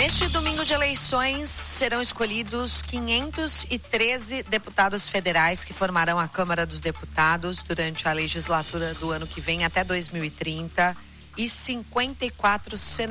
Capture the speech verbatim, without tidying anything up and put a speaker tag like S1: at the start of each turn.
S1: Neste domingo de eleições serão escolhidos quinhentos e treze deputados federais que formarão a Câmara dos Deputados durante a legislatura do ano que vem até dois mil e trinta e cinquenta e quatro senadores.